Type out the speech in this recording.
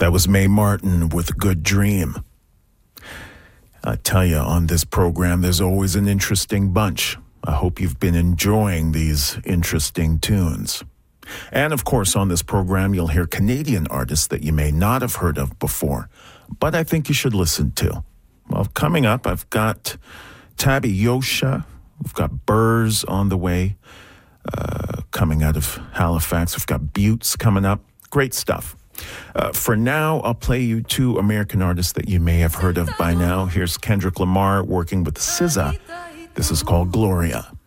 That was Mae Martin with Good Dream. I tell you, on this program, there's always an interesting bunch. I hope you've been enjoying these interesting tunes. And of course, on this program, you'll hear Canadian artists that you may not have heard of before, but I think you should listen to. Well, coming up, I've got Tabby Yosha. We've got Burrs on the way, coming out of Halifax. We've got Buttes coming up. Great stuff. For now, I'll play you two American artists that you may have heard of by now. Here's Kendrick Lamar working with SZA. This is called Gloria.